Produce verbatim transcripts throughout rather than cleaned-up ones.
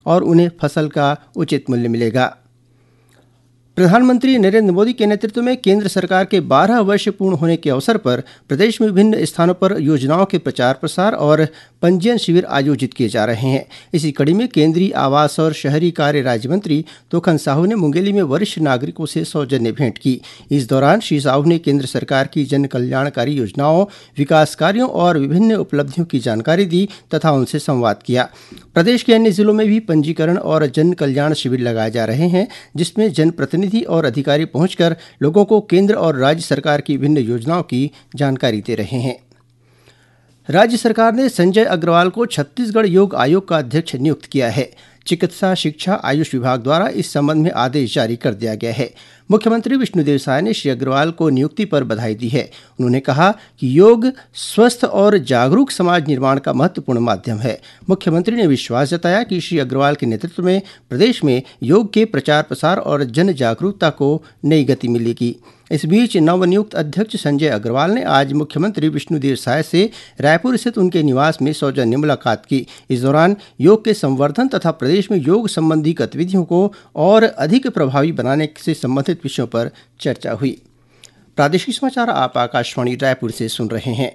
और उन्हें फसल का उचित मूल्य मिलेगा। प्रधानमंत्री नरेंद्र मोदी के नेतृत्व में केंद्र सरकार के बारह वर्ष पूर्ण होने के अवसर पर प्रदेश में विभिन्न स्थानों पर योजनाओं के प्रचार प्रसार और पंजीयन शिविर आयोजित किए जा रहे हैं। इसी कड़ी में केंद्रीय आवास और शहरी कार्य राज्य मंत्री तोखन साहू ने मुंगेली में वरिष्ठ नागरिकों से सौजन्य भेंट की। इस दौरान श्री साहू ने केंद्र सरकार की जन कल्याणकारी योजनाओं, विकास कार्यों और विभिन्न उपलब्धियों की जानकारी दी तथा उनसे संवाद किया। प्रदेश के अन्य जिलों में भी पंजीकरण और जन कल्याण शिविर लगाए जा रहे हैं, जिसमें जनप्रतिनिधि और अधिकारी पहुंचकर लोगों को केंद्र और राज्य सरकार की विभिन्न योजनाओं की जानकारी दे रहे हैं। राज्य सरकार ने संजय अग्रवाल को छत्तीसगढ़ योग आयोग का अध्यक्ष नियुक्त किया है। चिकित्सा शिक्षा आयुष विभाग द्वारा इस संबंध में आदेश जारी कर दिया गया है। मुख्यमंत्री विष्णुदेव साय ने श्री अग्रवाल को नियुक्ति पर बधाई दी है। उन्होंने कहा कि योग स्वस्थ और जागरूक समाज निर्माण का महत्वपूर्ण माध्यम है। मुख्यमंत्री ने विश्वास जताया कि श्री अग्रवाल के नेतृत्व में प्रदेश में योग के प्रचार प्रसार और जन जागरूकता को नई गति मिलेगी। इस बीच नवनियुक्त अध्यक्ष संजय अग्रवाल ने आज मुख्यमंत्री विष्णुदेव साय से रायपुर स्थित उनके निवास में सौजन्य मुलाकात की। इस दौरान योग के संवर्धन तथा प्रदेश में योग संबंधी गतिविधियों को और अधिक प्रभावी बनाने से संबंधित विषयों पर चर्चा हुई। प्रादेशिक समाचार आप आकाशवाणी रायपुर से सुन रहे हैं।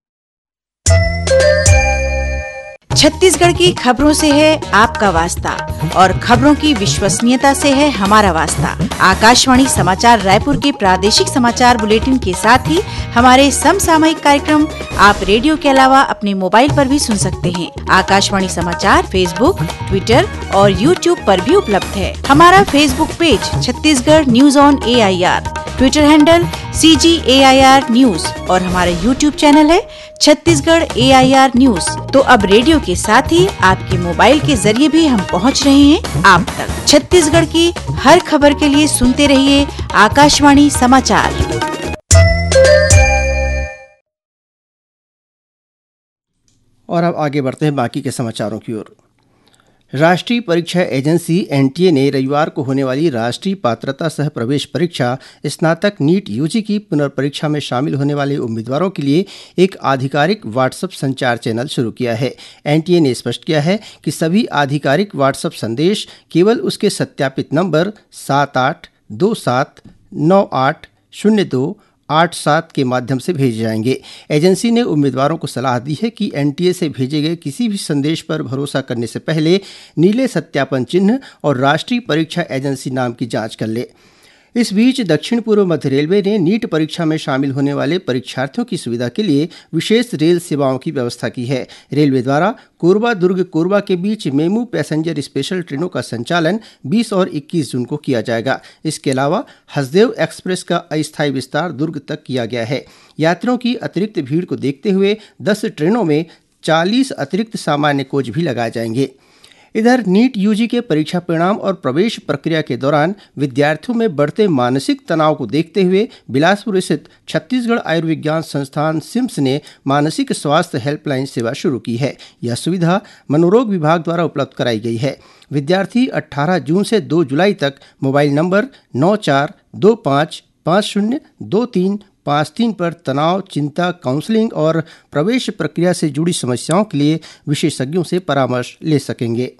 छत्तीसगढ़ की खबरों से है आपका वास्ता और खबरों की विश्वसनीयता से है हमारा वास्ता। आकाशवाणी समाचार रायपुर के प्रादेशिक समाचार बुलेटिन के साथ ही हमारे समसामयिक कार्यक्रम आप रेडियो के अलावा अपने मोबाइल पर भी सुन सकते हैं। आकाशवाणी समाचार फेसबुक, ट्विटर और यूट्यूब पर भी उपलब्ध है। हमारा Facebook page Chhattisgarh news on A I R, Twitter handle C ji A I R news और हमारा यूट्यूब चैनल है छत्तीसगढ़ ए आई आर न्यूज। तो अब रेडियो के साथ ही आपके मोबाइल के जरिए भी हम पहुंच रहे हैं आप तक। छत्तीसगढ़ की हर खबर के लिए सुनते रहिए आकाशवाणी समाचार। और अब आगे बढ़ते हैं बाकी के समाचारों की ओर। राष्ट्रीय परीक्षा एजेंसी एन टी ए ने रविवार को होने वाली राष्ट्रीय पात्रता सह प्रवेश परीक्षा स्नातक नीट यू जी की पुनर्परीक्षा में शामिल होने वाले उम्मीदवारों के लिए एक आधिकारिक व्हाट्सएप संचार चैनल शुरू किया है। एन टी ए ने स्पष्ट किया है कि सभी आधिकारिक व्हाट्सएप संदेश केवल उसके सत्यापित नंबर सात आठ दो सात नौ आठ शून्य दो आठ सात के माध्यम से भेजे जाएंगे। एजेंसी ने उम्मीदवारों को सलाह दी है कि एन टी ए से भेजे गए किसी भी संदेश पर भरोसा करने से पहले नीले सत्यापन चिन्ह और राष्ट्रीय परीक्षा एजेंसी नाम की जांच कर ले। इस बीच दक्षिण पूर्व मध्य रेलवे ने नीट परीक्षा में शामिल होने वाले परीक्षार्थियों की सुविधा के लिए विशेष रेल सेवाओं की व्यवस्था की है। रेलवे द्वारा कोरबा दुर्ग कोरबा के बीच मेमू पैसेंजर स्पेशल ट्रेनों का संचालन बीस और इक्कीस जून को किया जाएगा। इसके अलावा हसदेव एक्सप्रेस का अस्थायी विस्तार दुर्ग तक किया गया है। यात्रियों की अतिरिक्त भीड़ को देखते हुए दस ट्रेनों में चालीस अतिरिक्त सामान्य कोच भी लगाए जाएंगे। इधर नीट यू जी के परीक्षा परिणाम और प्रवेश प्रक्रिया के दौरान विद्यार्थियों में बढ़ते मानसिक तनाव को देखते हुए बिलासपुर स्थित छत्तीसगढ़ आयुर्विज्ञान संस्थान सिम्स ने मानसिक स्वास्थ्य हेल्पलाइन सेवा शुरू की है। यह सुविधा मनोरोग विभाग द्वारा उपलब्ध कराई गई है। विद्यार्थी अट्ठारह जून से दो जुलाई तक मोबाइल नंबर नौ चार दो पाँच पाँच शून्य दो तीन पाँच तीन पर तनाव, चिंता, काउंसलिंग और प्रवेश प्रक्रिया से जुड़ी समस्याओं के लिए विशेषज्ञों से परामर्श ले सकेंगे।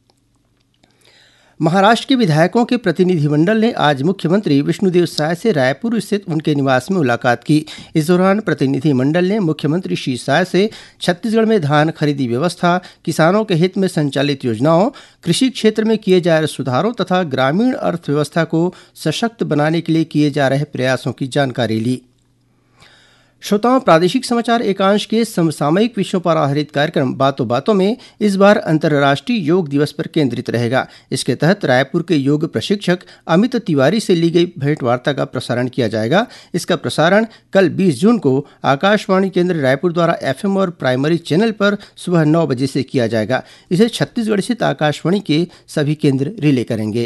महाराष्ट्र के विधायकों के प्रतिनिधिमंडल ने आज मुख्यमंत्री विष्णुदेव साय से रायपुर स्थित उनके निवास में मुलाकात की। इस दौरान प्रतिनिधिमंडल ने मुख्यमंत्री श्री साय से छत्तीसगढ़ में धान खरीदी व्यवस्था, किसानों के हित में संचालित योजनाओं, कृषि क्षेत्र में किए जा रहे सुधारों तथा ग्रामीण अर्थव्यवस्था को सशक्त बनाने के लिए किए जा रहे प्रयासों की जानकारी ली। श्रोताओं, प्रादेशिक समाचार एकांश के समसामयिक विषयों पर आधारित कार्यक्रम बातों बातों में इस बार अंतर्राष्ट्रीय योग दिवस पर केंद्रित रहेगा। इसके तहत रायपुर के योग प्रशिक्षक अमित तिवारी से ली गई भेंटवार्ता का प्रसारण किया जाएगा। इसका प्रसारण कल बीस जून को आकाशवाणी केंद्र रायपुर द्वारा एफ एम और प्राइमरी चैनल पर सुबह नौ बजे से किया जाएगा। इसे छत्तीसगढ़ स्थित आकाशवाणी के सभी केंद्र रिले करेंगे।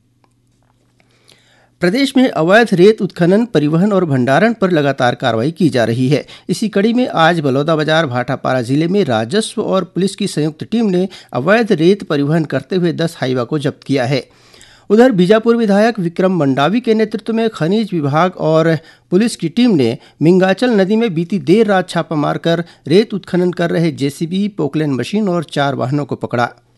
प्रदेश में अवैध रेत उत्खनन, परिवहन और भंडारण पर लगातार कार्रवाई की जा रही है। इसी कड़ी में आज बलौदाबाजार भाटापारा जिले में राजस्व और पुलिस की संयुक्त टीम ने अवैध रेत परिवहन करते हुए दस हाईवा को जब्त किया है। उधर बीजापुर विधायक विक्रम मंडावी के नेतृत्व में खनिज विभाग और पुलिस की टीम ने मिंगाचल नदी में बीती देर रात छापा मारकर रेत उत्खनन कर रहे जे सी बी, पोकलेन मशीन और चार वाहनों को पकड़ा।